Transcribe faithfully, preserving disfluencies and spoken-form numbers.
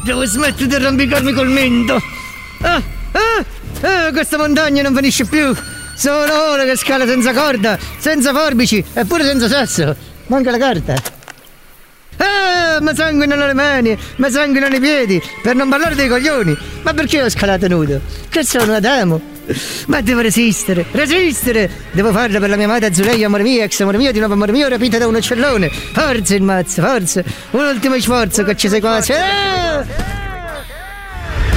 Devo smettere di arrampicarmi col mento. Ah, ah, ah, questa montagna non finisce più. Sono ore che scala senza corda, senza forbici e pure senza sasso. Manca la carta. Ah, mi sanguinano le mani, mi sanguinano i piedi, per non parlare dei coglioni. Ma perché ho scalato nudo? Che sono Adamo? Ma devo resistere, resistere! Devo farlo per la mia amata Zuleia, amore mio, ex amore mio, di nuovo amore mio, rapita da un uccellone. Forza il mazzo, forza! Un ultimo sforzo che ci sei quasi. Ah!